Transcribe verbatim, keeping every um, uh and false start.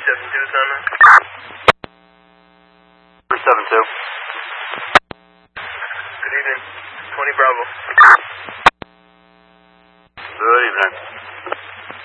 three seven two is on that. three seven two. Good evening. twenty Bravo.